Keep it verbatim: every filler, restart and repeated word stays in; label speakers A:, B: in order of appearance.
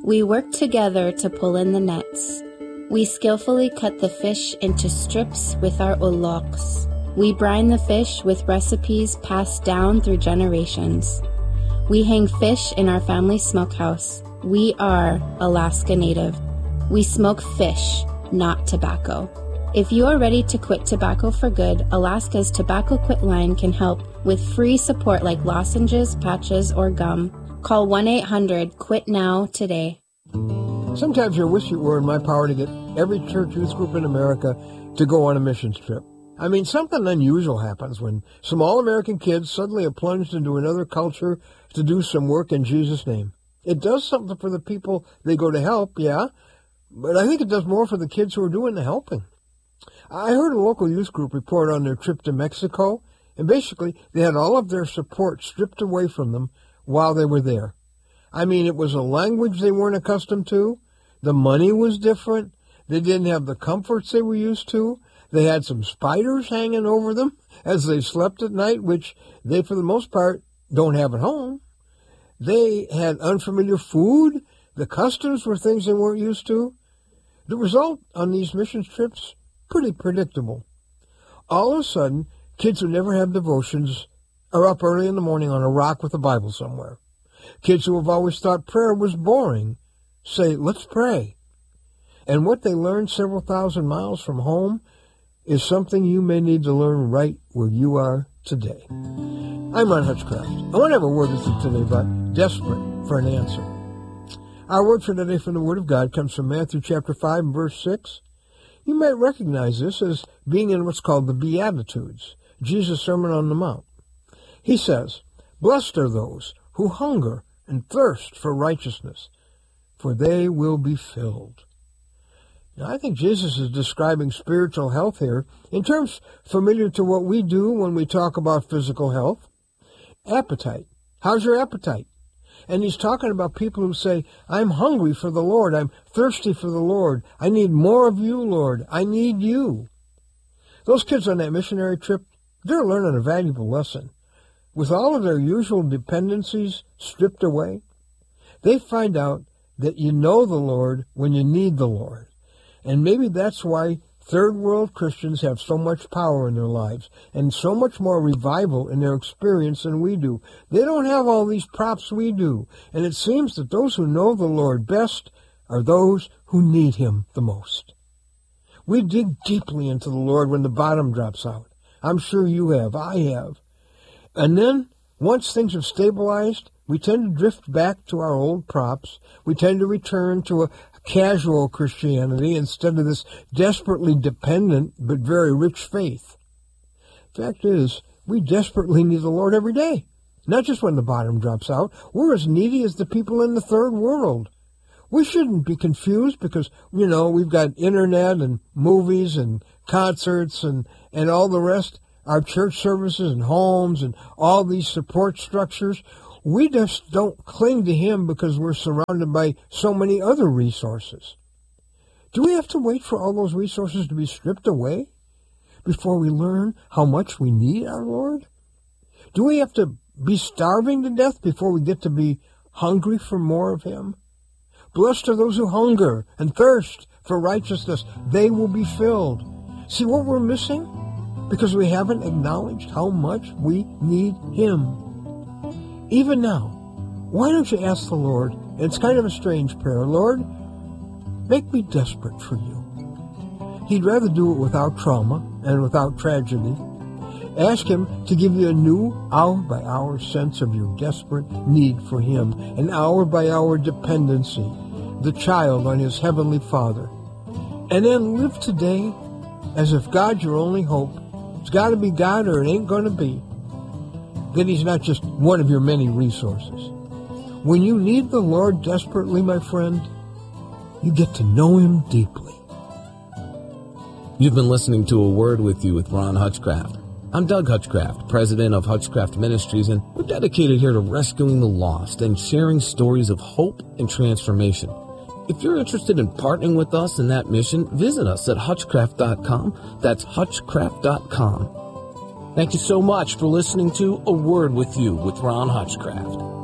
A: We work together to pull in the nets. We skillfully cut the fish into strips with our uloks. We brine the fish with recipes passed down through generations. We hang fish in our family smokehouse. We are Alaska Native. We smoke fish, not tobacco. If you are ready to quit tobacco for good, Alaska's Tobacco Quit line can help with free support like lozenges, patches, or gum. Call one eight hundred quit now today.
B: Sometimes I wish it were in my power to get every church youth group in America to go on a missions trip. I mean, something unusual happens when some all-American kids suddenly are plunged into another culture to do some work in Jesus' name. It does something for the people they go to help, yeah, but I think it does more for the kids who are doing the helping. I heard a local youth group report on their trip to Mexico, and basically they had all of their support stripped away from them while they were there. I mean, it was a language they weren't accustomed to. The money was different. They didn't have the comforts they were used to. They had some spiders hanging over them as they slept at night, which they, for the most part, don't have at home. They had unfamiliar food. The customs were things they weren't used to. The result on these missions trips, pretty predictable. All of a sudden, kids who never have devotions are up early in the morning on a rock with a Bible somewhere. Kids who have always thought prayer was boring say, let's pray. And what they learned several thousand miles from home is something you may need to learn right where you are today. I'm Ron Hutchcraft. I want to have a word with you today about desperate for an answer. Our word for today from the Word of God comes from Matthew chapter five and verse six. You might recognize this as being in what's called the Beatitudes, Jesus' Sermon on the Mount. He says, "Blessed are those who hunger and thirst for righteousness, for they will be filled." Now, I think Jesus is describing spiritual health here in terms familiar to what we do when we talk about physical health. Appetite. How's your appetite? And he's talking about people who say, I'm hungry for the Lord. I'm thirsty for the Lord. I need more of you, Lord. I need you. Those kids on that missionary trip, they're learning a valuable lesson. With all of their usual dependencies stripped away, they find out that you know the Lord when you need the Lord. And maybe that's why third world Christians have so much power in their lives and so much more revival in their experience than we do. They don't have all these props we do. And it seems that those who know the Lord best are those who need Him the most. We dig deeply into the Lord when the bottom drops out. I'm sure you have. I have. And then, once things have stabilized, we tend to drift back to our old props. We tend to return to a casual Christianity instead of this desperately dependent but very rich faith. Fact is, we desperately need the Lord every day. Not just when the bottom drops out. We're as needy as the people in the third world. We shouldn't be confused because, you know, we've got internet and movies and concerts and, and all the rest, our church services and homes and all these support structures. We just don't cling to Him because we're surrounded by so many other resources. Do we have to wait for all those resources to be stripped away before we learn how much we need our Lord? Do we have to be starving to death before we get to be hungry for more of Him? Blessed are those who hunger and thirst for righteousness. They will be filled. See what we're missing? Because we haven't acknowledged how much we need Him. Even now, why don't you ask the Lord, and it's kind of a strange prayer, Lord, make me desperate for you. He'd rather do it without trauma and without tragedy. Ask Him to give you a new hour-by-hour sense of your desperate need for Him, an hour-by-hour dependency, the child on His Heavenly Father. And then live today as if God's your only hope. It's got to be God or it ain't going to be. That He's not just one of your many resources. When you need the Lord desperately, my friend, you get to know Him deeply.
C: You've been listening to A Word With You with Ron Hutchcraft. I'm Doug Hutchcraft, president of Hutchcraft Ministries, and we're dedicated here to rescuing the lost and sharing stories of hope and transformation. If you're interested in partnering with us in that mission, visit us at hutchcraft dot com. That's hutchcraft dot com. Thank you so much for listening to A Word With You with Ron Hutchcraft.